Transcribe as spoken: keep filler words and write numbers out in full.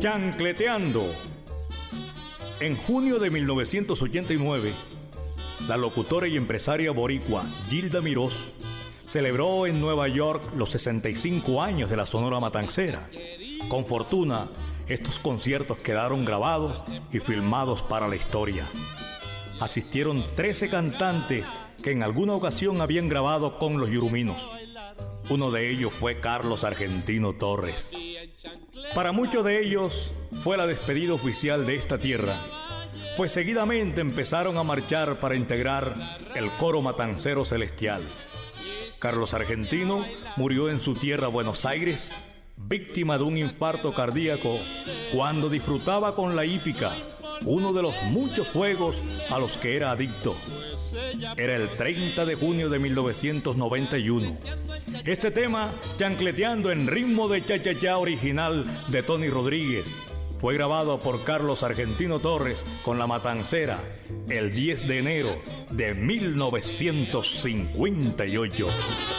Chancleteando. En junio de mil novecientos ochenta y nueve, la locutora y empresaria boricua Gilda Mirós celebró en Nueva York los sesenta y cinco años de la Sonora Matancera. Con fortuna, estos conciertos quedaron grabados y filmados para la historia. Asistieron trece cantantes que en alguna ocasión habían grabado con los yuruminos. Uno de ellos fue Carlos Argentino Torres. Para muchos de ellos fue la despedida oficial de esta tierra, pues seguidamente empezaron a marchar para integrar el coro matancero celestial. Carlos Argentino murió en su tierra, Buenos Aires, víctima de un infarto cardíaco cuando disfrutaba con la hípica, uno de los muchos juegos a los que era adicto. Era el treinta de junio de mil novecientos noventa y uno. Este tema, Chancleteando, en ritmo de cha-cha-cha original de Tony Rodríguez, fue grabado por Carlos Argentino Torres con La Matancera el diez de enero de mil novecientos cincuenta y ocho.